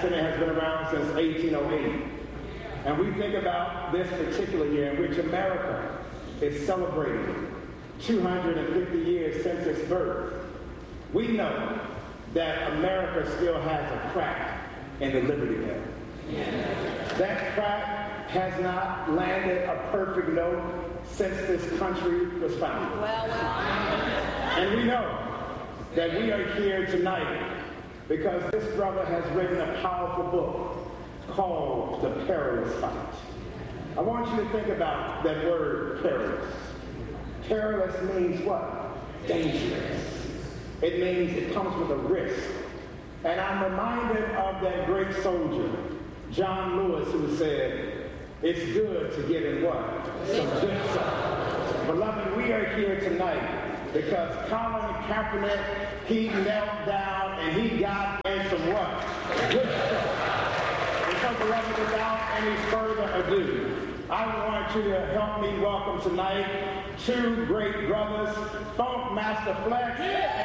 accident has been around since 1808. And we think about this particular year in which America is celebrating 250 years since its birth. We know that America still has a crack in the Liberty Bell. That crack has not landed a perfect note since this country was founded. And we know that we are here tonight because this brother has written a powerful book called The Perilous Fight. I want you to think about that word perilous. Perilous means what? Dangerous. It means it comes with a risk. And I'm reminded of that great soldier, John Lewis, who said, it's good to get in what? Some good stuff. Beloved, we are here tonight because Colin Kaepernick, he knelt down and he got in some what? Good stuff. And so, beloved, without any further ado, I want you to help me welcome tonight two great brothers, Funk Master Flex